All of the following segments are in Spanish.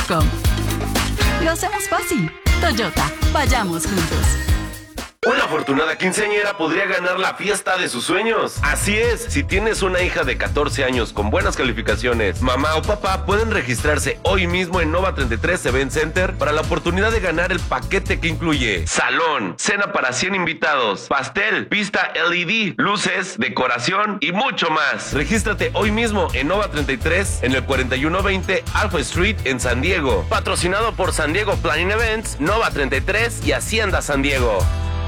toyota.com. Lo hacemos fácil. Toyota, vayamos juntos. Una afortunada quinceañera podría ganar la fiesta de sus sueños. Así es, si tienes una hija de 14 años con buenas calificaciones, mamá o papá pueden registrarse hoy mismo en Nova 33 Event Center para la oportunidad de ganar el paquete que incluye salón, cena para 100 invitados, pastel, pista LED, luces, decoración y mucho más. Regístrate hoy mismo en Nova 33 en el 4120 Alpha Street en San Diego. Patrocinado por San Diego Planning Events, Nova 33 y Hacienda San Diego.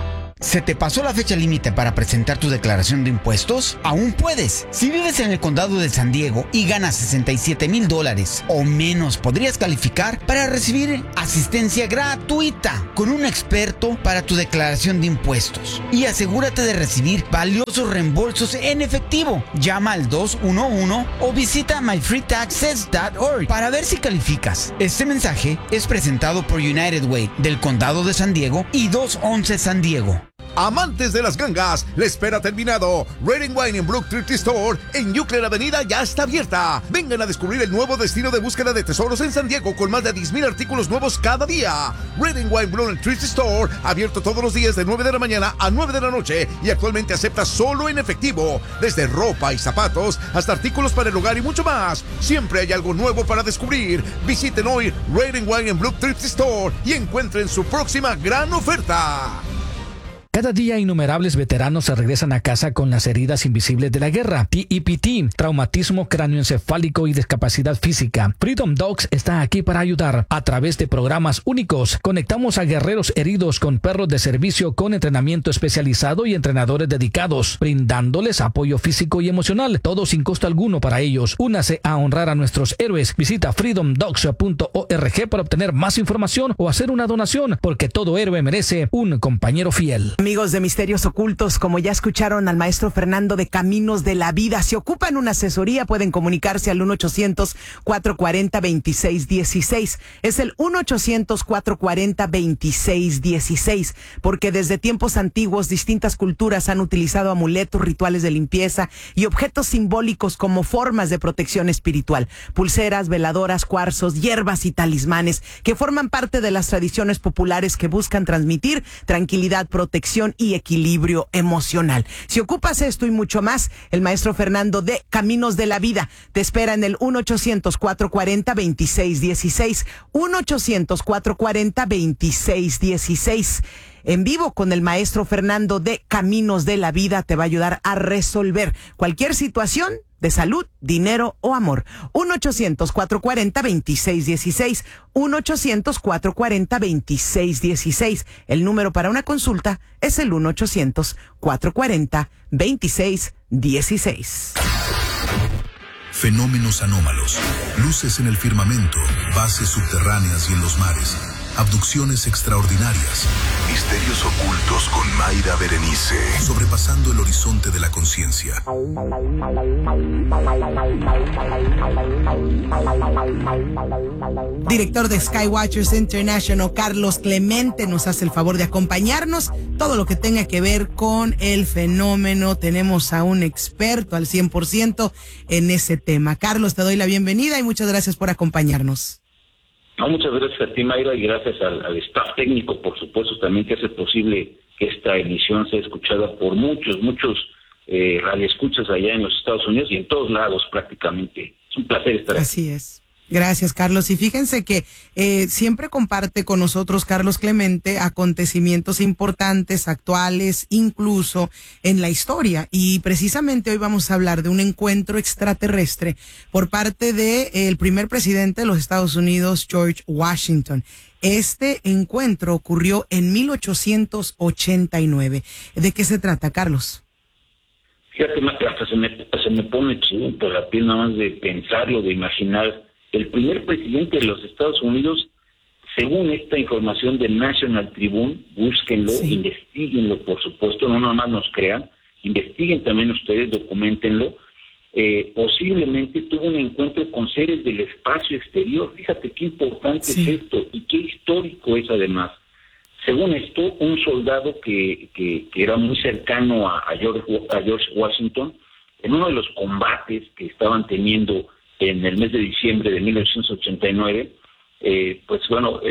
¿Se te pasó la fecha límite para presentar tu declaración de impuestos? ¡Aún puedes! Si vives en el condado de San Diego y ganas $67,000 o menos, podrías calificar para recibir asistencia gratuita con un experto para tu declaración de impuestos. Y asegúrate de recibir valiosos reembolsos en efectivo. Llama al 211 o visita myfreetaxes.org para ver si calificas. Este mensaje es presentado por United Way del condado de San Diego y 211 San Diego. Amantes de las gangas, la espera ha terminado. Red & Wine en Brook Thrift Store en Euclid Avenida ya está abierta. Vengan a descubrir el nuevo destino de búsqueda de tesoros en San Diego con más de 10,000 artículos nuevos cada día. Red & Wine Brook Thrift Store, abierto todos los días de 9 de la mañana a 9 de la noche y actualmente acepta solo en efectivo. Desde ropa y zapatos hasta artículos para el hogar y mucho más. Siempre hay algo nuevo para descubrir. Visiten hoy Red & Wine en Brook Thrift Store y encuentren su próxima gran oferta. Cada día innumerables veteranos se regresan a casa con las heridas invisibles de la guerra, TEPT, traumatismo cráneoencefálico y discapacidad física. Freedom Dogs está aquí para ayudar. A través de programas únicos, conectamos a guerreros heridos con perros de servicio con entrenamiento especializado y entrenadores dedicados, brindándoles apoyo físico y emocional, todo sin costo alguno para ellos. Únase a honrar a nuestros héroes. Visita freedomdogs.org para obtener más información o hacer una donación, porque todo héroe merece un compañero fiel. Amigos de Misterios Ocultos, como ya escucharon al maestro Fernando de Caminos de la Vida, si ocupan una asesoría pueden comunicarse al 1-800-440-2616. Es el 1-800-440-2616, porque desde tiempos antiguos distintas culturas han utilizado amuletos, rituales de limpieza y objetos simbólicos como formas de protección espiritual. Pulseras, veladoras, cuarzos, hierbas y talismanes que forman parte de las tradiciones populares que buscan transmitir tranquilidad, protección y equilibrio emocional. Si ocupas esto y mucho más, el maestro Fernando de Caminos de la Vida te espera en el 1-800-440-2616, 1-800-440-2616. En vivo con el maestro Fernando de Caminos de la Vida te va a ayudar a resolver cualquier situación de salud, dinero o amor. 1-800-440-2616, 1-800-440-2616. El número para una consulta es el 1-800-440-2616. Fenómenos anómalos, luces en el firmamento, bases subterráneas y en los mares, abducciones extraordinarias, misterios ocultos con Mayra Berenice, sobrepasando el horizonte de la conciencia. Director de Skywatchers International, Carlos Clemente, nos hace el favor de acompañarnos. Todo lo que tenga que ver con el fenómeno, tenemos a un experto al 100% en ese tema. Carlos, te doy la bienvenida y muchas gracias por acompañarnos. Muchas gracias a ti, Mayra, y gracias al staff técnico, por supuesto, también que hace posible que esta emisión sea escuchada por muchos radioescuchas allá en los Estados Unidos y en todos lados prácticamente. Es un placer estar aquí. Así es. Gracias, Carlos. Y fíjense que siempre comparte con nosotros, Carlos Clemente, acontecimientos importantes, actuales, incluso en la historia. Y precisamente hoy vamos a hablar de un encuentro extraterrestre por parte del primer presidente de los Estados Unidos, George Washington. Este encuentro ocurrió en 1889. ¿De qué se trata, Carlos? Fíjate, hasta se me pone chinito la piel nada más de pensarlo, de imaginar. El primer presidente de los Estados Unidos, según esta información del National Tribune, búsquenlo, investiguenlo, por supuesto, no nada más nos crean, investiguen también ustedes, documentenlo, posiblemente tuvo un encuentro con seres del espacio exterior. Fíjate qué importante es esto y qué histórico es además. Según esto, un soldado que era muy cercano a George Washington, en uno de los combates que estaban teniendo en el mes de diciembre de 1889, pues bueno,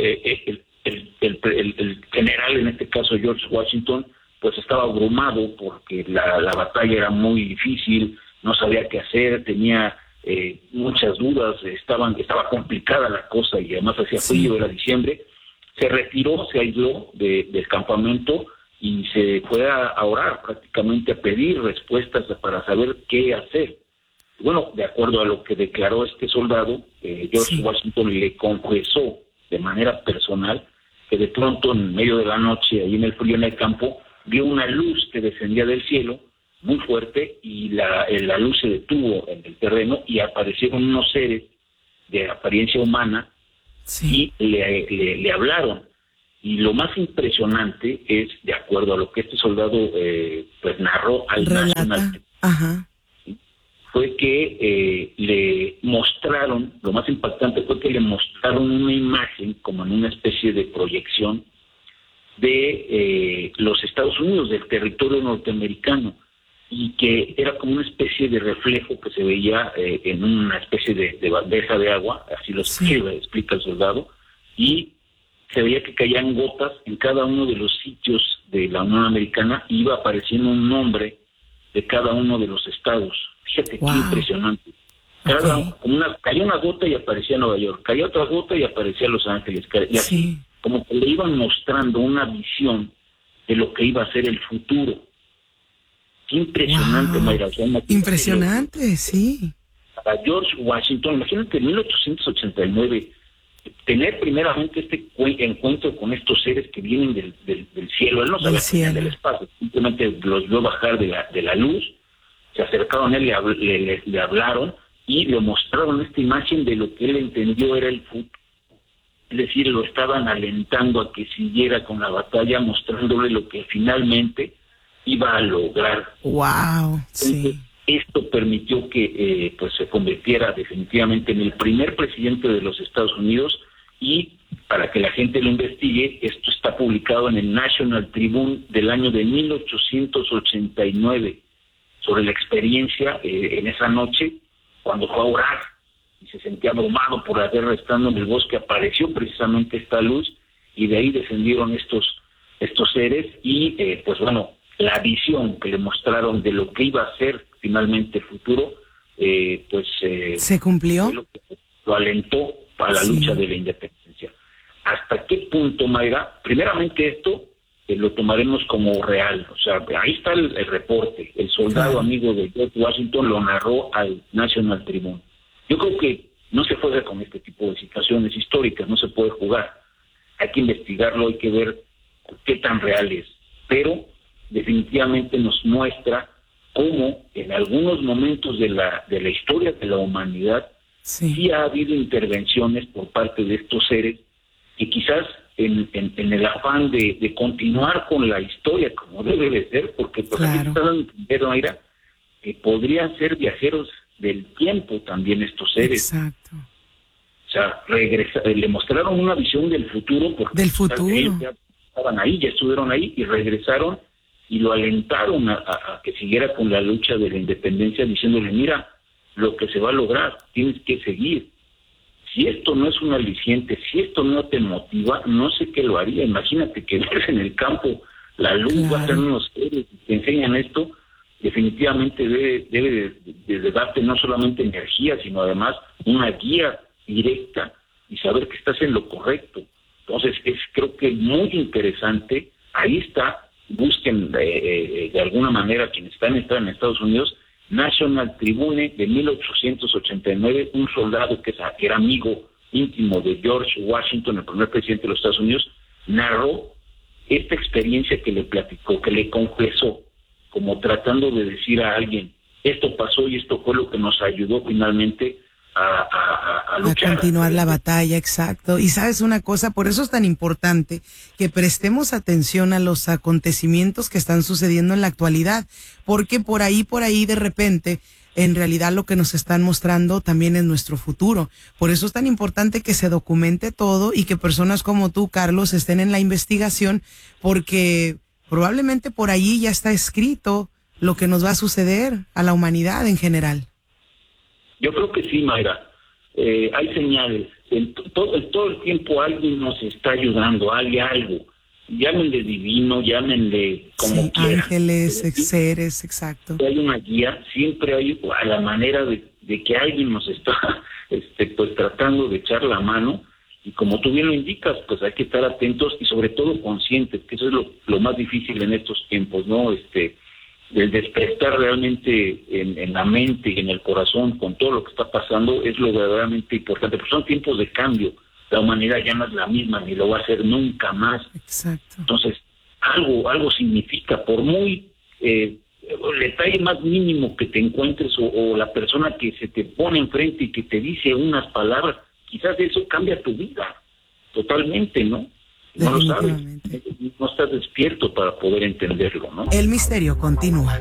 el general, en este caso George Washington, pues estaba abrumado porque la batalla era muy difícil, no sabía qué hacer, tenía muchas dudas, estaba complicada la cosa y además hacía frío, era diciembre. Se retiró, se aisló del campamento y se fue a orar, prácticamente a pedir respuestas para saber qué hacer. Bueno, de acuerdo a lo que declaró este soldado, George Washington le confesó de manera personal que de pronto en medio de la noche, ahí en el frío en el campo, vio una luz que descendía del cielo muy fuerte y la luz se detuvo en el terreno y aparecieron unos seres de apariencia humana y le hablaron. Y lo más impresionante es, de acuerdo a lo que este soldado pues narró al National, fue que le mostraron, lo más impactante fue que le mostraron una imagen como en una especie de proyección de los Estados Unidos, del territorio norteamericano, y que era como una especie de reflejo que se veía en una especie de bandeja de agua, así lo explica el soldado, y se veía que caían gotas en cada uno de los sitios de la Unión Americana, iba apareciendo un nombre de cada uno de los estados. Fíjate qué impresionante. Caía una gota y aparecía Nueva York, caía otra gota y aparecía Los Ángeles, y así, como que le iban mostrando una visión de lo que iba a ser el futuro. Qué impresionante, Mayra. Impresionante, sí. Para George Washington, imagínate, en 1889, tener primeramente este encuentro con estos seres que vienen del cielo. Él no sabía que venían del espacio, simplemente los vio bajar de la luz, se acercaron a él, le hablaron y le mostraron esta imagen de lo que él entendió era el futuro. Es decir, lo estaban alentando a que siguiera con la batalla, mostrándole lo que finalmente iba a lograr. ¡Wow! Entonces, esto permitió que pues se convirtiera definitivamente en el primer presidente de los Estados Unidos, y para que la gente lo investigue, esto está publicado en el National Tribune del año de 1889, sobre la experiencia en esa noche, cuando fue a orar y se sentía abrumado por la guerra estando en el bosque, apareció precisamente esta luz y de ahí descendieron estos seres y pues bueno, la visión que le mostraron de lo que iba a ser finalmente el futuro, ¿se cumplió? Lo alentó para la lucha de la independencia. ¿Hasta qué punto, Mayra? Primeramente esto lo tomaremos como real, o sea, ahí está el reporte, el soldado amigo de George Washington lo narró al National Tribune. Yo creo que no se juega con este tipo de situaciones históricas, no se puede jugar, hay que investigarlo, hay que ver qué tan real es, pero definitivamente nos muestra cómo en algunos momentos de la historia de la humanidad sí ha habido intervenciones por parte de estos seres que quizás en el afán de continuar con la historia como debe de ser, porque pues aquí están entendiendo, Mayra, que podrían ser viajeros del tiempo también estos seres. Exacto. O sea, le mostraron una visión del futuro, porque del futuro. Ellos ya estaban ahí, ya estuvieron ahí y regresaron y lo alentaron a que siguiera con la lucha de la independencia, diciéndole, mira, lo que se va a lograr, tienes que seguir. Si esto no es un aliciente, si esto no te motiva, no sé qué lo haría. Imagínate que ves en el campo la luz, va a ser unos seres que te enseñan esto, definitivamente debe de darte no solamente energía, sino además una guía directa y saber que estás en lo correcto. Entonces, creo que muy interesante. Ahí está, busquen de alguna manera quienes están en Estados Unidos, National Tribune de 1889, un soldado que era amigo íntimo de George Washington, el primer presidente de los Estados Unidos, narró esta experiencia que le platicó, que le confesó, como tratando de decir a alguien, esto pasó y esto fue lo que nos ayudó finalmente a luchar. A continuar la batalla, exacto. Y sabes una cosa, por eso es tan importante que prestemos atención a los acontecimientos que están sucediendo en la actualidad, porque por ahí de repente, en realidad lo que nos están mostrando también es nuestro futuro. Por eso es tan importante que se documente todo y que personas como tú, Carlos, estén en la investigación, porque probablemente por ahí ya está escrito lo que nos va a suceder a la humanidad en general. Yo creo que sí, Mayra. hay señales. Todo el tiempo alguien nos está ayudando, hay algo. Llámenle divino, llámenle como quieran. Ángeles, seres, exacto. Hay una guía, siempre hay a la manera de que alguien nos está pues tratando de echar la mano, y como tú bien lo indicas, pues hay que estar atentos y sobre todo conscientes, que eso es lo más difícil en estos tiempos, ¿no? El despertar realmente en la mente y en el corazón con todo lo que está pasando es lo verdaderamente importante, porque son tiempos de cambio. La humanidad ya no es la misma, ni lo va a ser nunca más. Exacto. Entonces, algo significa, por muy el detalle más mínimo que te encuentres, o la persona que se te pone enfrente y que te dice unas palabras, quizás eso cambia tu vida totalmente, ¿no? No lo sabes, no estás despierto para poder entenderlo, ¿no? El misterio continúa.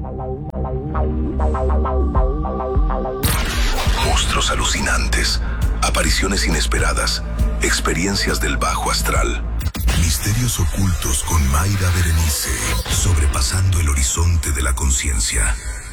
Monstruos alucinantes, apariciones inesperadas, experiencias del bajo astral. Misterios ocultos con Mayra Berenice, sobrepasando el horizonte de la conciencia.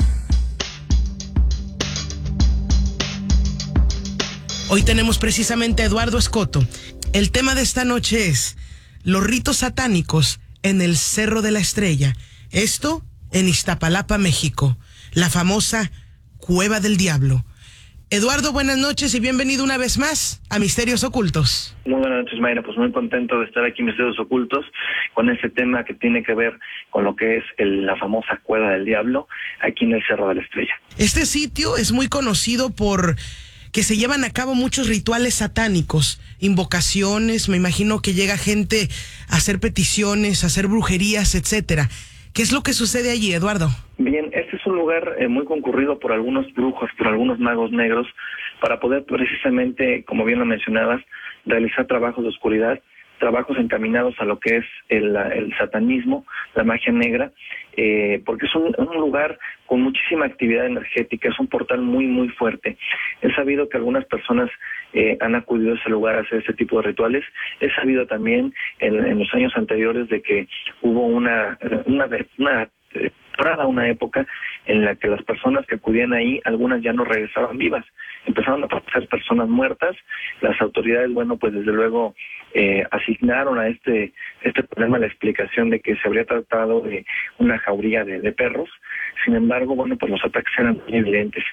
Hoy tenemos precisamente a Eduardo Escoto. El tema de esta noche es los ritos satánicos en el Cerro de la Estrella. Esto en Iztapalapa, México. La famosa Cueva del Diablo. Eduardo, buenas noches y bienvenido una vez más a Misterios Ocultos. Muy buenas noches, Mayra. Pues muy contento de estar aquí en Misterios Ocultos con ese tema que tiene que ver con lo que es la famosa Cueva del Diablo aquí en el Cerro de la Estrella. Este sitio es muy conocido por que se llevan a cabo muchos rituales satánicos, invocaciones, me imagino que llega gente a hacer peticiones, a hacer brujerías, etcétera. ¿Qué es lo que sucede allí, Eduardo? Bien, este es un lugar muy concurrido por algunos brujos, por algunos magos negros, para poder precisamente, como bien lo mencionabas, realizar trabajos de oscuridad, trabajos encaminados a lo que es el satanismo, la magia negra, porque es un lugar con muchísima actividad energética, es un portal muy, muy fuerte. He sabido que algunas personas han acudido a ese lugar a hacer este tipo de rituales. He sabido también en los años anteriores de que hubo una época en la que las personas que acudían ahí, algunas ya no regresaban vivas, empezaron a aparecer personas muertas. Las autoridades, bueno, pues desde luego asignaron a este problema la explicación de que se habría tratado de una jauría de perros. Sin embargo, bueno, pues los ataques eran muy evidentes.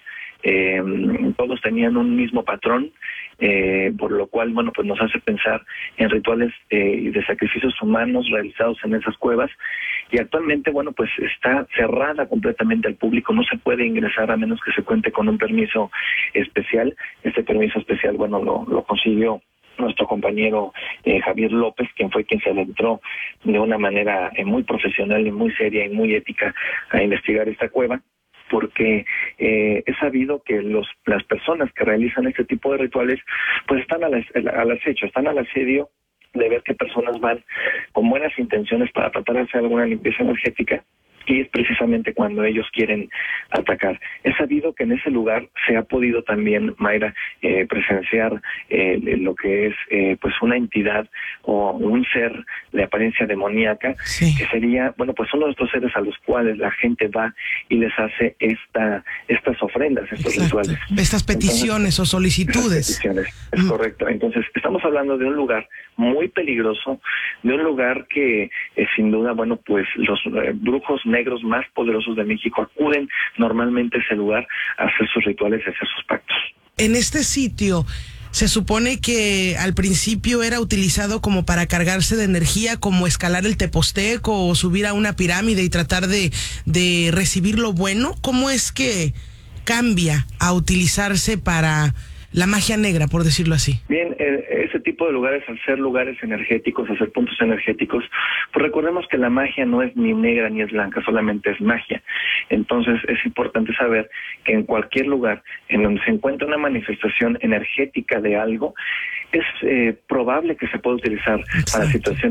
Todos tenían un mismo patrón, por lo cual, bueno, pues nos hace pensar en rituales de sacrificios humanos realizados en esas cuevas, y actualmente, bueno, pues está cerrada completamente al público, no se puede ingresar a menos que se cuente con un permiso especial. Este permiso especial, bueno, lo consiguió nuestro compañero Javier López, quien fue quien se adentró de una manera muy profesional y muy seria y muy ética a investigar esta cueva, porque he sabido que las personas que realizan este tipo de rituales pues están al acecho, están al asedio de ver qué personas van con buenas intenciones para tratar de hacer alguna limpieza energética, y es precisamente cuando ellos quieren atacar. He sabido que en ese lugar se ha podido también, Mayra, presenciar lo que es pues una entidad o un ser de apariencia demoníaca, sí, que sería, bueno, pues uno de estos seres a los cuales la gente va y les hace estas ofrendas, estos rituales. Estas peticiones. Entonces, o solicitudes. Peticiones, es correcto. Entonces, estamos hablando de un lugar muy peligroso, de un lugar que sin duda, bueno, pues los brujos negros más poderosos de México acuden normalmente a ese lugar a hacer sus rituales, a hacer sus pactos. En este sitio se supone que al principio era utilizado como para cargarse de energía, como escalar el Teposteco o subir a una pirámide y tratar de recibir lo bueno. ¿Cómo es que cambia a utilizarse para la magia negra, por decirlo así? Bien, ese tipo de lugares, al ser lugares energéticos, al ser puntos energéticos, pues recordemos que la magia no es ni negra ni es blanca, solamente es magia. Entonces es importante saber que en cualquier lugar en donde se encuentra una manifestación energética de algo, es probable que se pueda utilizar para situaciones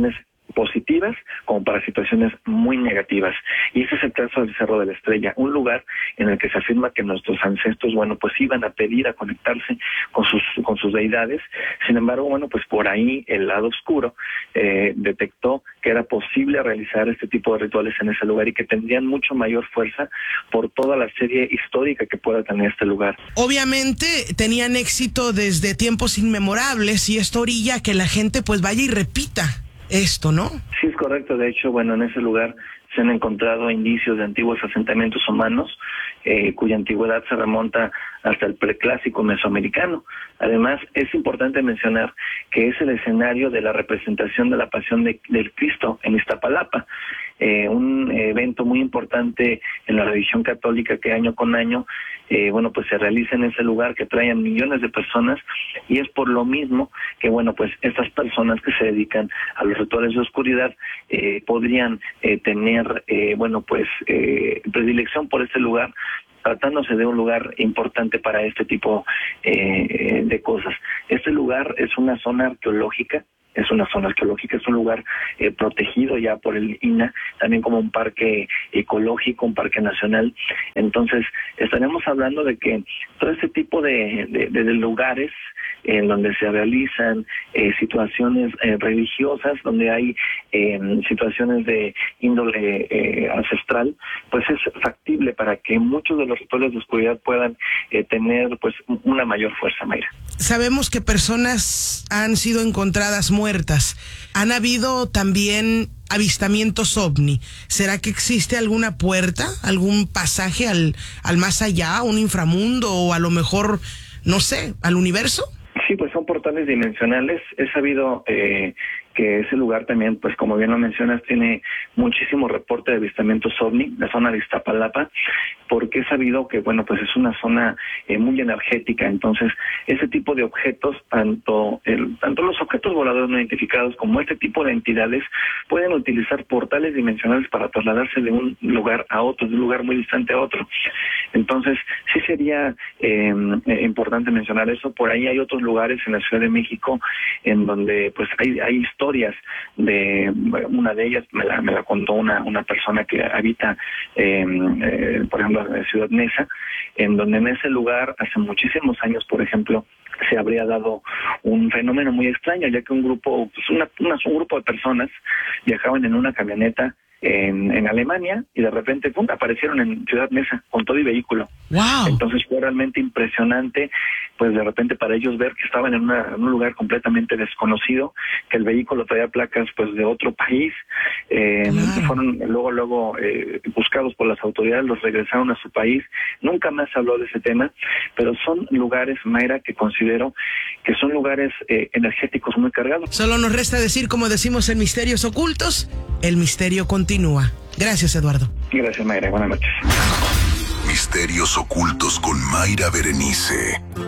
positivas como para situaciones muy negativas. Y ese es el caso del Cerro de la Estrella, un lugar en el que se afirma que nuestros ancestros, pues iban a pedir a conectarse con sus deidades. Sin embargo, pues por ahí el lado oscuro detectó que era posible realizar este tipo de rituales en ese lugar y que tendrían mucho mayor fuerza por toda la serie histórica que pueda tener este lugar. Obviamente tenían éxito desde tiempos inmemorables y esto orilla a que la gente pues vaya y repita esto, ¿no? Sí, es correcto. De hecho, en ese lugar se han encontrado indicios de antiguos asentamientos humanos cuya antigüedad se remonta hasta el preclásico mesoamericano. Además, es importante mencionar que es el escenario de la representación de la Pasión del Cristo en Iztapalapa, un evento muy importante en la religión católica que año con año pues se realiza en ese lugar, que trae a millones de personas, y es por lo mismo que pues estas personas que se dedican a los rituales de oscuridad podrían tener predilección por este lugar, tratándose de un lugar importante para este tipo de cosas. Este lugar es una zona arqueológica. Es un lugar protegido ya por el INAH, también como un parque ecológico, un parque nacional. Entonces, estaremos hablando de que todo este tipo de lugares en donde se realizan situaciones religiosas, donde hay situaciones de índole ancestral, pues es factible para que muchos de los rituales de oscuridad puedan tener pues una mayor fuerza, Mayra. Sabemos que personas han sido encontradas muertas. Han habido también avistamientos ovni. ¿Será que existe alguna puerta, algún pasaje al más allá, un inframundo o a lo mejor, no sé, al universo? Sí, pues son portales dimensionales. He sabido que ese lugar también, pues como bien lo mencionas, tiene muchísimo reporte de avistamientos ovni, la zona de Iztapalapa, porque he sabido que, pues es una zona muy energética. Entonces, ese tipo de objetos, tanto los objetos voladores no identificados como este tipo de entidades, pueden utilizar portales dimensionales para trasladarse de un lugar a otro, de un lugar muy distante a otro. Entonces, sí sería importante mencionar eso. Por ahí hay otros lugares en la Ciudad de México en donde pues hay historias de una de ellas me la contó una persona que habita por ejemplo en Ciudad Neza, en donde en ese lugar hace muchísimos años, por ejemplo, se habría dado un fenómeno muy extraño, ya que un grupo de personas viajaban en una camioneta en Alemania y de repente aparecieron en Ciudad Neza con todo y vehículo. ¡Wow! Entonces fue realmente impresionante, pues de repente para ellos ver que estaban en un lugar completamente desconocido, que el vehículo traía placas pues de otro país. Claro. Fueron luego buscados por las autoridades, los regresaron a su país. Nunca más se habló de ese tema, pero son lugares, Mayra, que considero que son lugares energéticos muy cargados. Solo nos resta decir, como decimos en Misterios Ocultos, el misterio continúa. Gracias, Eduardo. Gracias, Mayra. Buenas noches. Misterios Ocultos con Mayra Berenice.